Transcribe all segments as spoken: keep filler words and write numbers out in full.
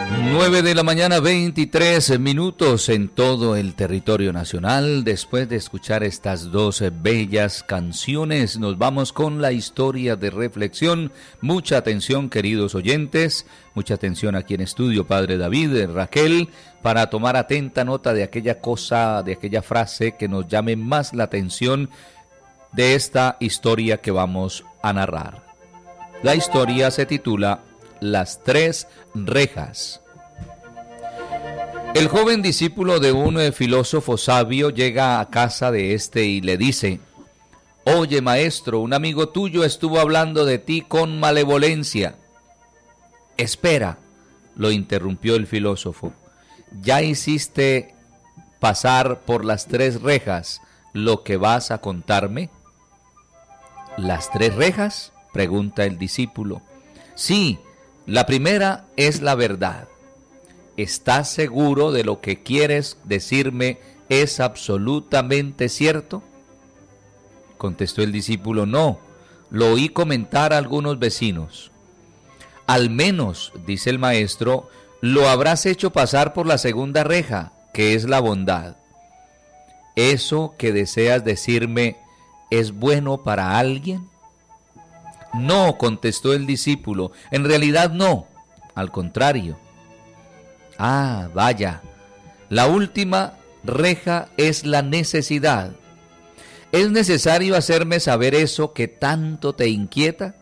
nueve de la mañana, veintitrés minutos en todo el territorio nacional. Después de escuchar estas dos bellas canciones, nos vamos con la historia de reflexión. Mucha atención, queridos oyentes, mucha atención aquí en estudio, Padre David, Raquel, para tomar atenta nota de aquella cosa, de aquella frase que nos llame más la atención de esta historia que vamos a narrar. La historia se titula Las tres rejas. El joven discípulo de un filósofo sabio llega a casa de este y le dice: Oye, maestro, un amigo tuyo estuvo hablando de ti con malevolencia. Espera, lo interrumpió el filósofo. ¿Ya hiciste pasar por las tres rejas lo que vas a contarme? ¿Las tres rejas?, pregunta el discípulo. Sí, la primera es la verdad. ¿Estás seguro de lo que quieres decirme es absolutamente cierto? Contestó el discípulo: no, lo oí comentar a algunos vecinos. Al menos, dice el maestro, lo habrás hecho pasar por la segunda reja, que es la bondad. ¿Eso que deseas decirme es bueno para alguien? No, contestó el discípulo, en realidad no, al contrario. Ah, vaya, la última reja es la necesidad. ¿Es necesario hacerme saber eso que tanto te inquieta?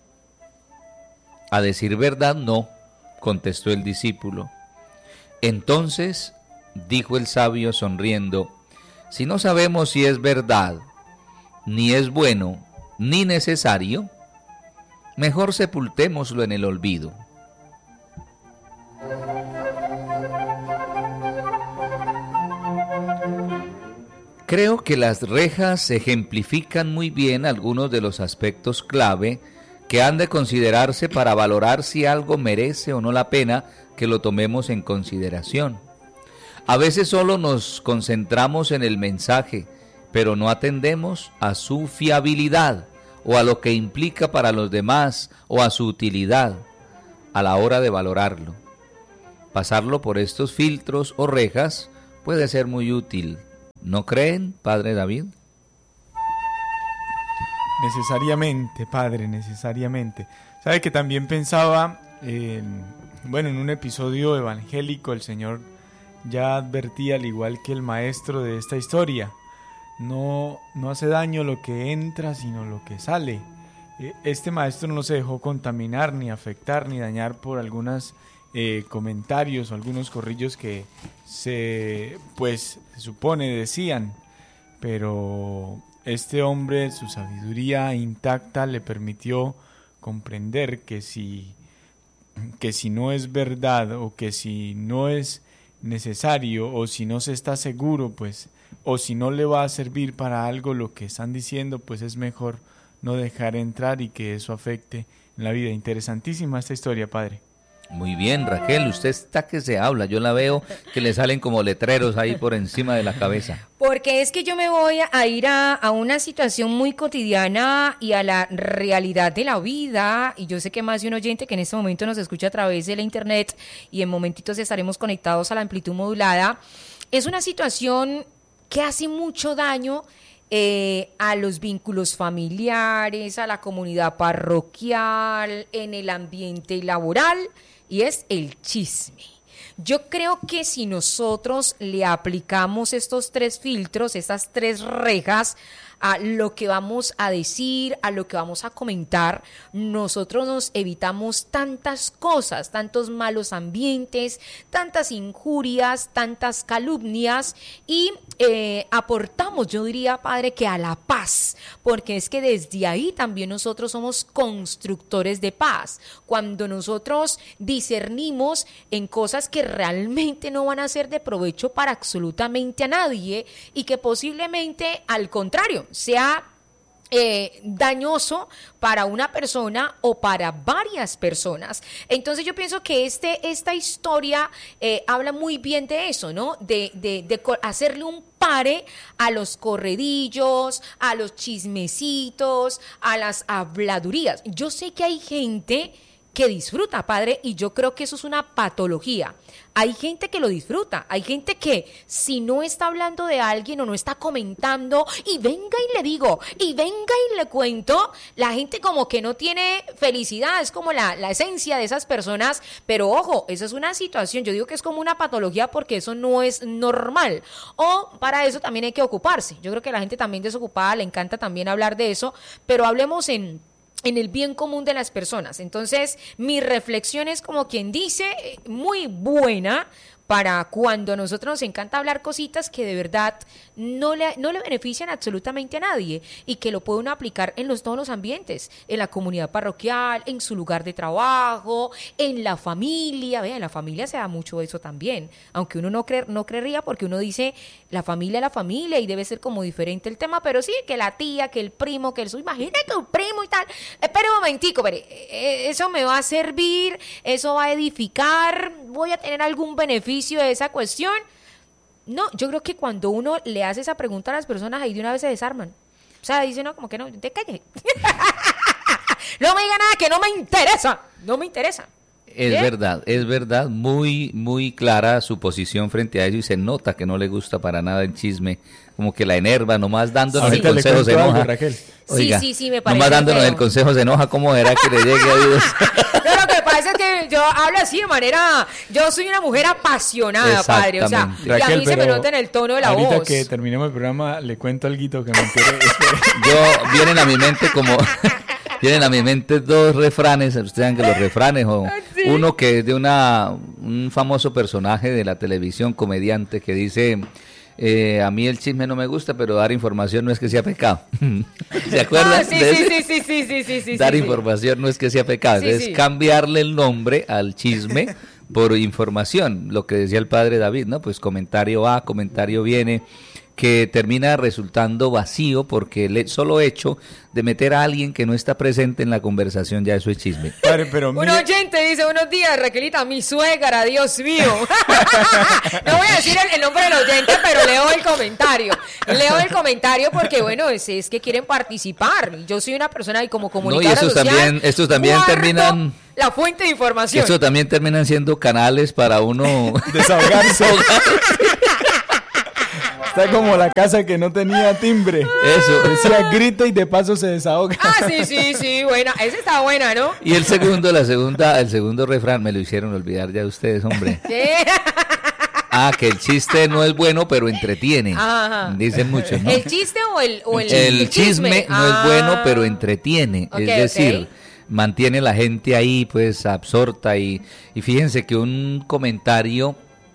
A decir verdad, no, contestó el discípulo. Entonces, dijo el sabio sonriendo, si no sabemos si es verdad, ni es bueno, ni necesario, mejor sepultémoslo en el olvido. Creo que las rejas ejemplifican muy bien algunos de los aspectos clave que han de considerarse para valorar si algo merece o no la pena que lo tomemos en consideración. A veces solo nos concentramos en el mensaje, pero no atendemos a su fiabilidad o a lo que implica para los demás o a su utilidad a la hora de valorarlo. Pasarlo por estos filtros o rejas puede ser muy útil. ¿No creen, Padre David? Necesariamente, Padre, necesariamente. ¿Sabe que también pensaba, en, bueno, en un episodio evangélico el Señor ya advertía, al igual que el maestro de esta historia, no, no hace daño lo que entra, sino lo que sale. Este maestro no se dejó contaminar, ni afectar, ni dañar por algunos eh, comentarios o algunos corrillos que se, pues, se supone decían, pero este hombre, su sabiduría intacta le permitió comprender que si, que si no es verdad o que si no es necesario o si no se está seguro, pues, o si no le va a servir para algo lo que están diciendo, pues es mejor no dejar entrar y que eso afecte en la vida. Interesantísima esta historia, Padre. Muy bien, Raquel, usted está que se habla, yo la veo que le salen como letreros ahí por encima de la cabeza. Porque es que yo me voy a ir a, a una situación muy cotidiana y a la realidad de la vida, y yo sé que más de un oyente que en este momento nos escucha a través de la internet y en momentitos estaremos conectados a la amplitud modulada, es una situación que hace mucho daño Eh, a los vínculos familiares, a la comunidad parroquial, en el ambiente laboral, y es el chisme. Yo creo que si nosotros le aplicamos estos tres filtros, estas tres rejas, a lo que vamos a decir, a lo que vamos a comentar, nosotros nos evitamos tantas cosas, tantos malos ambientes, tantas injurias, tantas calumnias y eh, aportamos, yo diría, Padre, que a la paz, porque es que desde ahí también nosotros somos constructores de paz. Cuando nosotros discernimos en cosas que realmente no van a ser de provecho para absolutamente a nadie y que posiblemente, al contrario, sea eh, dañoso para una persona o para varias personas. Entonces yo pienso que este, esta historia eh, habla muy bien de eso, ¿no? De, de, de hacerle un pare a los corredillos, a los chismecitos, a las habladurías. Yo sé que hay gente que disfruta, padre, y yo creo que eso es una patología. Hay gente que lo disfruta, hay gente que si no está hablando de alguien o no está comentando y venga y le digo, y venga y le cuento, la gente como que no tiene felicidad, es como la, la esencia de esas personas, pero ojo, esa es una situación, yo digo que es como una patología porque eso no es normal, o para eso también hay que ocuparse. Yo creo que la gente también desocupada le encanta también hablar de eso, pero hablemos en... en el bien común de las personas. Entonces, mi reflexión es como quien dice, muy buena para cuando a nosotros nos encanta hablar cositas que de verdad no le, no le benefician absolutamente a nadie y que lo puede uno aplicar en los, todos los ambientes, en la comunidad parroquial, en su lugar de trabajo, en la familia. Vea, en la familia se da mucho eso también, aunque uno no, cre, no creería porque uno dice la familia es la familia y debe ser como diferente el tema, pero sí, que la tía, que el primo, que el su, imagínate que un primo y tal. Espera un momentico, pero eso me va a servir, eso va a edificar, voy a tener algún beneficio de esa cuestión. No, yo creo que cuando uno le hace esa pregunta a las personas, ahí de una vez se desarman. O sea, dicen, no, como que no, te calles. No me diga nada que no me interesa, no me interesa. Es ¿Eh? verdad, es verdad, muy, muy clara su posición frente a ello y se nota que no le gusta para nada el chisme, como que la enerva, nomás dándonos el consejo se enoja. Raquel. Oiga, sí, sí, sí, me parece nomás dándonos feo. el consejo se enoja, ¿cómo era que le llegue a Dios? No, lo que pasa es que yo hablo así de manera, yo soy una mujer apasionada, padre, o sea, y Raquel, a mí se me nota en el tono de la ahorita voz. Ahorita que terminemos el programa, le cuento alguito que me enteré. Yo, vienen a mi mente como... Vienen a mi mente dos refranes, ustedes saben que los refranes, o ¿sí? Uno que es de una un famoso personaje de la televisión, comediante, que dice, eh, a mí el chisme no me gusta, pero dar información no es que sea pecado. ¿Se acuerdan? Ah, sí, de sí, ese? sí, sí, sí, sí, sí, Dar sí, información sí. no es que sea pecado, sí, es sí. cambiarle el nombre al chisme por información, lo que decía el padre David, ¿no? Pues comentario va, comentario viene, que termina resultando vacío porque el solo hecho de meter a alguien que no está presente en la conversación ya eso es chisme. Padre, pero un oyente dice, buenos días, Raquelita, mi suegra, Dios mío. No voy a decir el, el nombre del oyente, pero leo el comentario. Leo el comentario porque, bueno, es, es que quieren participar. Yo soy una persona y como comunicadora no, y estos social, también, estos también terminan... la fuente de información. Estos también terminan siendo canales para uno... desahogarse. Está como la casa que no tenía timbre. Eso. Decía grita y de paso se desahoga. Ah, sí, sí, sí, buena. Esa está buena, ¿no? Y el segundo, la segunda, el segundo refrán, me lo hicieron olvidar ya ustedes, hombre. ¿Qué? Ah, que el chiste no es bueno, pero entretiene. Ajá. Dicen muchos, ¿no? ¿El chiste o el, o el, el, el chisme? chisme no ah. es bueno, pero entretiene. Okay, es decir, okay. mantiene la gente ahí, pues, absorta. Y, y fíjense que un comentario...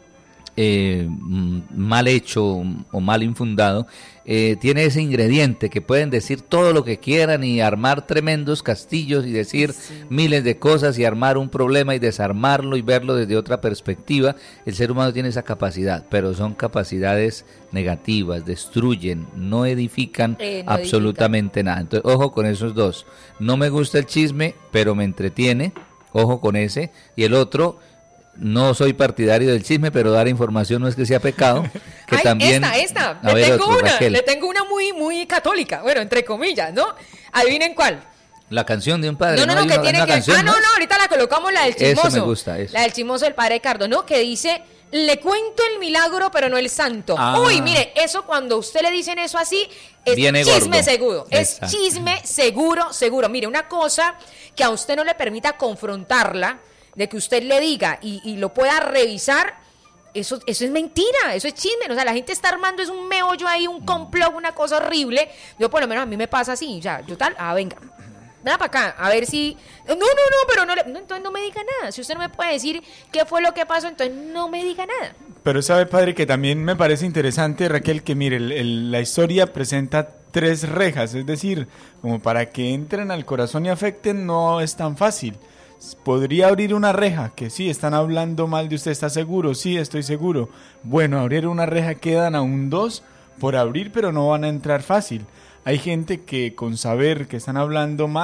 Eh, mal hecho o mal infundado, eh, tiene ese ingrediente que pueden decir todo lo que quieran y armar tremendos castillos y decir sí. miles de cosas y armar un problema y desarmarlo y verlo desde otra perspectiva. El ser humano tiene esa capacidad, pero son capacidades negativas, destruyen, no edifican eh, no absolutamente edifican. nada. Entonces, ojo con esos dos. No me gusta el chisme, pero me entretiene, ojo con ese. Y el otro, no soy partidario del chisme, pero dar información no es que sea pecado. Que Ay, también... esta, esta. A le, ver, tengo otro, una, Raquel. le tengo una muy, muy católica. Bueno, entre comillas, ¿no? Adivinen cuál. La canción de un padre. No, no, no, no que una, tiene una que... Canción, ah, no, no, ahorita la colocamos, la del chismoso. Eso me gusta, eso. La del chismoso del padre Ricardo, ¿no? Que dice, le cuento el milagro, pero no el santo. Ah. Uy, mire, eso cuando usted le dicen eso así, es Viene chisme gordo. seguro. Exacto. Es chisme seguro, seguro. Mire, una cosa que a usted no le permita confrontarla, de que usted le diga y, y lo pueda revisar, eso, eso es mentira, eso es chisme. O sea, la gente está armando, es un meollo ahí, un complot, una cosa horrible. Yo por lo menos a mí me pasa así, o sea, yo tal, ah, venga, nada para acá, a ver si... No, no, no, pero no, le... no, entonces no me diga nada. Si usted no me puede decir qué fue lo que pasó, entonces no me diga nada. Pero sabe, padre, que también me parece interesante, Raquel, que mire, el, el, la historia presenta tres rejas, es decir, como para que entren al corazón y afecten no es tan fácil. Podría abrir una reja, que sí, están hablando mal de usted, ¿está seguro? Sí, estoy seguro. Bueno, abrir una reja quedan aún dos por abrir, pero no van a entrar fácil. Hay gente que con saber que están hablando mal,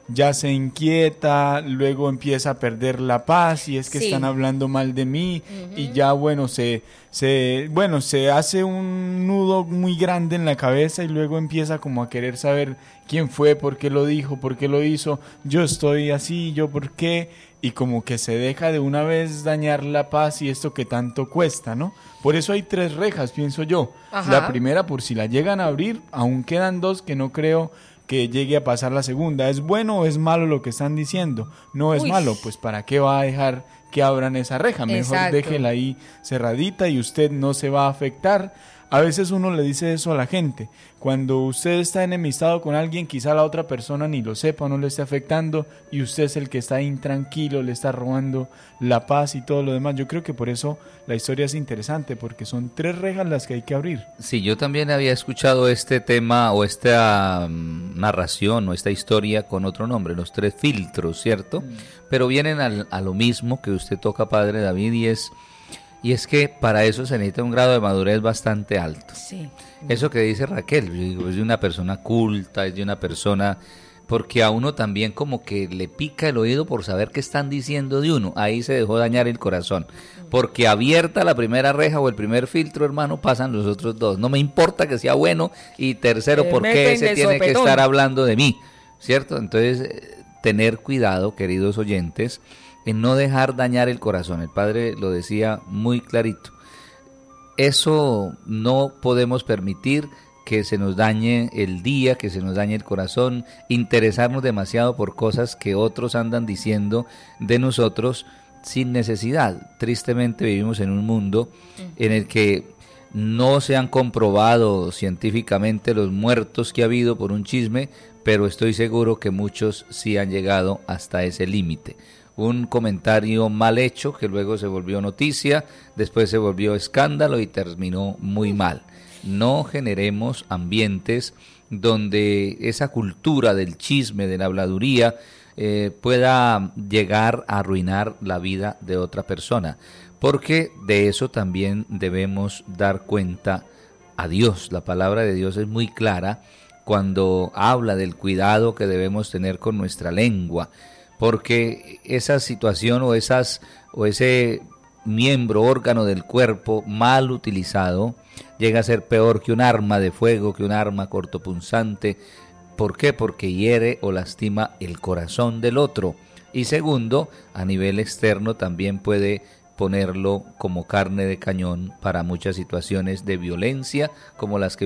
ya se inquieta, luego empieza a perder la paz y es que Sí. están hablando mal de mí Ujú. y ya bueno se se bueno se hace un nudo muy grande en la cabeza y luego empieza como a querer saber quién fue, por qué lo dijo, por qué lo hizo, yo estoy así, yo por qué, y como que se deja de una vez dañar la paz y esto que tanto cuesta, ¿no? Por eso hay tres rejas, pienso yo. Ajá. La primera, por si la llegan a abrir, aún quedan dos que no creo que llegue a pasar la segunda. ¿Es bueno o es malo lo que están diciendo? No es Uy. malo, pues ¿para qué va a dejar que abran esa reja? Mejor Exacto. déjela ahí cerradita y usted no se va a afectar. A veces uno le dice eso a la gente. Cuando usted está enemistado con alguien, quizá la otra persona ni lo sepa, no le esté afectando y usted es el que está intranquilo, le está robando la paz y todo lo demás. Yo creo que por eso la historia es interesante, porque son tres rejas las que hay que abrir. Sí, yo también había escuchado este tema o esta um, narración o esta historia con otro nombre, los tres filtros, ¿cierto? Mm. Pero vienen al, a lo mismo que usted toca, Padre David, y es, y es que para eso se necesita un grado de madurez bastante alto. Sí. Eso que dice Raquel, yo digo, es de una persona culta, es de una persona... Porque a uno también como que le pica el oído por saber qué están diciendo de uno. Ahí se dejó dañar el corazón. Porque abierta la primera reja o el primer filtro, hermano, pasan los otros dos. No me importa que sea bueno. Y tercero, Eh, ¿por qué meten ese de tiene que sopetón. estar hablando de mí? ¿Cierto? Entonces, eh, tener cuidado, queridos oyentes, en no dejar dañar el corazón. El Padre lo decía muy clarito. Eso no podemos permitir, que se nos dañe el día, que se nos dañe el corazón, interesarnos demasiado por cosas que otros andan diciendo de nosotros sin necesidad. Tristemente vivimos en un mundo en el que no se han comprobado científicamente los muertos que ha habido por un chisme, pero estoy seguro que muchos sí han llegado hasta ese límite. Un comentario mal hecho que luego se volvió noticia, después se volvió escándalo y terminó muy mal. No generemos ambientes donde esa cultura del chisme, de la habladuría, eh, pueda llegar a arruinar la vida de otra persona, porque de eso también debemos dar cuenta a Dios. La palabra de Dios es muy clara cuando habla del cuidado que debemos tener con nuestra lengua, porque esa situación o, esas, o ese miembro, órgano del cuerpo mal utilizado, llega a ser peor que un arma de fuego, que un arma cortopunzante. ¿Por qué? Porque hiere o lastima el corazón del otro. Y segundo, a nivel externo también puede ponerlo como carne de cañón para muchas situaciones de violencia como las que